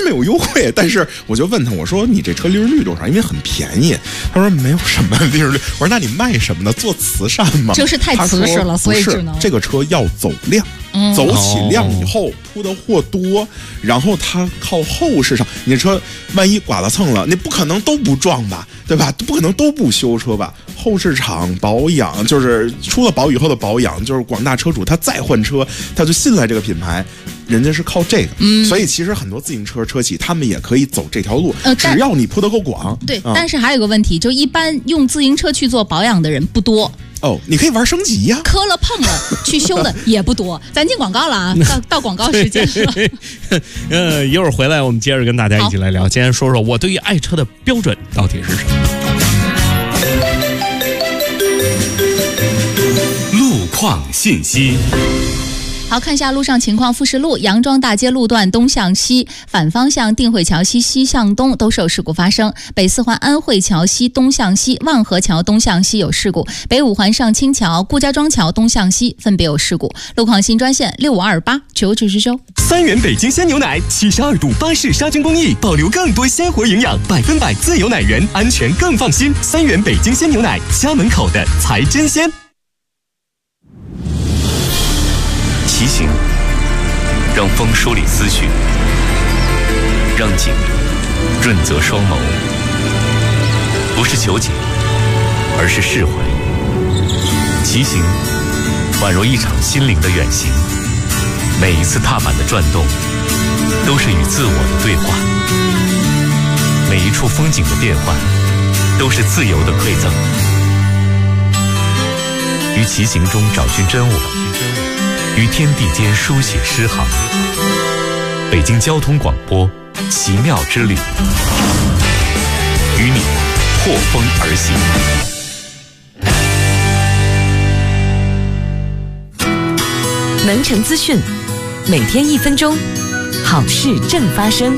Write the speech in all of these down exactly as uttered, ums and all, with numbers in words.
没有优惠，但是我就问他，我说你这车利润率多少？因为很便宜。他说没有什么利润率。我说那你卖什么呢？做慈善吗？ 就是太瓷实了，所以只能这个车要走量。嗯、走起量以后，铺的货多，然后它靠后市场，你车万一剐了蹭了，你不可能都不撞吧，对吧？不可能都不修车吧？后市场保养，就是出了保以后的保养，就是广大车主他再换车，他就信赖这个品牌，人家是靠这个。嗯，所以其实很多自行车车企他们也可以走这条路，呃、只要你铺得够广。 对、 嗯， 但是还有个问题，就一般用自行车去做保养的人不多。 哦，你可以玩升级呀、啊， 磕了碰了去修的也不多。咱进广告了啊，到到广告时间了。 呃，一会儿回来我们接着跟大家一起来聊。今天说说我对于爱车的标准到底是什么？ 路况信息。 好，看一下路上情况。富士路杨庄大街路段东向西反方向定慧桥西西向东都是有事故发生。北四环安慧桥西东向西、万和桥东向西有事故。北五环上清桥、顾家庄桥东向西分别有事故。路况新专线六五二八九九九九。 三元北京鲜牛奶，七十二度巴氏杀菌工艺，保留更多鲜活营养，百分百自由奶源，安全更放心。三元北京鲜牛奶，家门口的才真鲜。骑行，让风梳理思绪，让景润泽双眸。不是求解，而是释怀。骑行宛如一场心灵的远行，每一次踏板的转动，都是与自我的对话；每一处风景的变换，都是自由的馈赠。于骑行中找寻真我，于天地间书写诗行。北京交通广播，奇妙之旅，与你破风而行。 能城资讯，每天一分钟，好事正发生。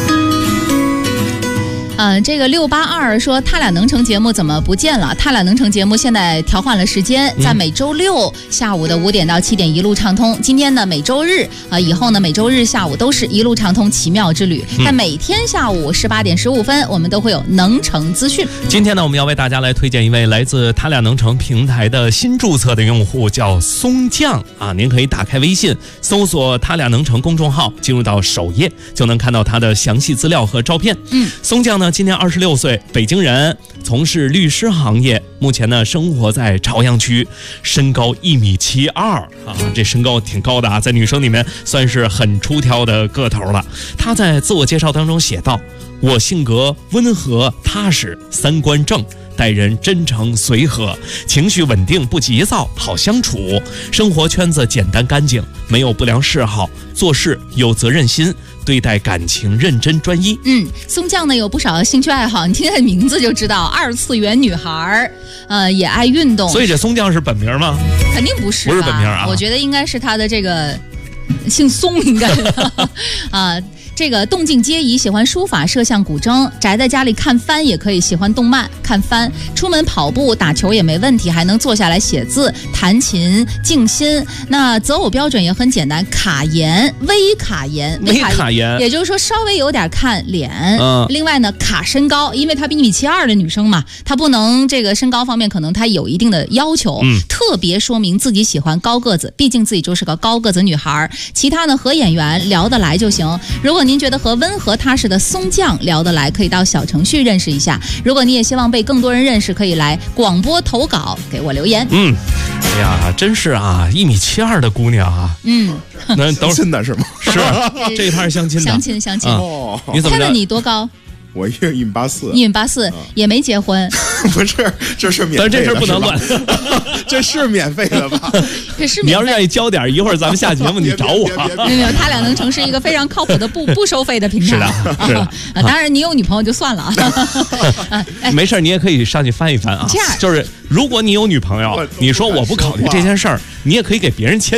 嗯，这个六八二说他俩能成节目怎么不见了？他俩能成节目现在调换了时间，在每周六下午的五点到七点一路畅通。今天呢每周日啊、呃，以后呢每周日下午都是一路畅通奇妙之旅。但每天下午十八点十五分，我们都会有能成资讯。 今天呢，我们要为大家来推荐一位来自他俩能成平台的新注册的用户，叫松酱啊。您可以打开微信，搜索他俩能成公众号，进入到首页就能看到他的详细资料和照片。嗯，松酱呢今年二十六岁，北京人，从事律师行业，目前呢生活在朝阳区，身高一米七二啊，这身高挺高的啊，在女生里面算是很出挑的个头了。他在自我介绍当中写道：我性格温和踏实，三观正，待人真诚随和，情绪稳定不急躁，好相处，生活圈子简单干净，没有不良嗜好，做事有责任心，对待感情认真专一。 嗯，松酱呢有不少的兴趣爱好，你听他名字就知道，二次元女孩，呃，也爱运动。 所以这松酱是本名吗？ 肯定不是， 不是本名啊。 我觉得应该是他的这个姓松，应该啊。这个动静皆宜，喜欢书法、摄像、古筝，宅在家里看番也可以，喜欢动漫、看番，出门跑步、打球也没问题，还能坐下来写字、弹琴、静心。那择偶标准也很简单，卡颜、微卡颜、 微卡颜， 也就是说稍微有点看脸。 嗯。 另外呢，卡身高，因为她一米七二的女生嘛，她不能这个身高方面可能她有一定的要求，嗯，特别说明自己喜欢高个子，毕竟自己就是个高个子女孩。其他呢和演员聊得来就行。如果您觉得和温和踏实的松酱聊得来，可以到小程序认识一下。如果你也希望被更多人认识，可以来广播投稿给我留言。 嗯，哎呀，真是啊，一米七二的姑娘啊， 嗯， 那都是的是吗？ 是，这一趴是相亲的， 相亲相亲。 哦， 你怎么？ 看看你多高？ 我一米八四， 一米八四，也没结婚。 不是，这是免费的， 但这事不能乱， 这是免费的吧？ 这是你要是愿意交点，一会儿咱们下节目你找我。 没有没有，他俩能成是一个非常靠谱的不不收费的平台。 是的，是的。 啊，当然你有女朋友就算了啊。 没事，你也可以上去翻一翻啊。 这样， 就是如果你有女朋友，你说我不考虑这件事儿，你也可以给别人签。